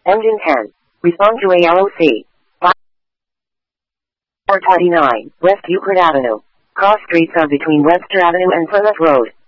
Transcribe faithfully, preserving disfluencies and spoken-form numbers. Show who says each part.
Speaker 1: Engine ten. Respond to A L O C. R thirty-nine, West Euclid Avenue. Cross streets are between Webster Avenue and Plymouth Road.